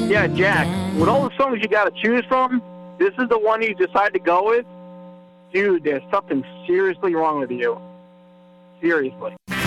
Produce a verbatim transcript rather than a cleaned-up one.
Yeah, Jack, with all the songs you got to choose from, this is the one you decide to go with? Dude, there's something seriously wrong with you. Seriously.